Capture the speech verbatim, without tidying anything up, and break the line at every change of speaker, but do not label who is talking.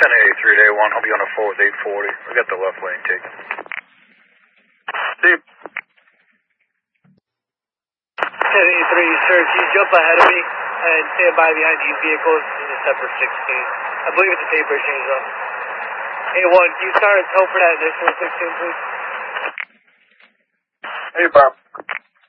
ten eighty-three to A one, I'll be on a four with eight forty. I got the left lane taken. Steve.
ten eighty-three, sir, can you jump ahead of me and stand by behind these vehicles in the September sixteen? I believe it's a taper change though. A one, can you start a tow for that initial sixteen, please?
Hey, Bob.